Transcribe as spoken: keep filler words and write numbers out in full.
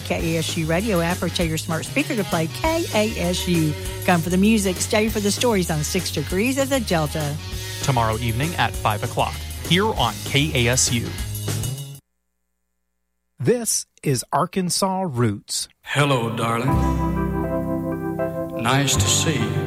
K A S U radio app or tell your smart speaker to play K A S U. Come for the music, stay for the stories on Six Degrees of the Delta. Tomorrow evening at five o'clock, here on K A S U. This is Arkansas Roots. Hello, darling. Nice to see you.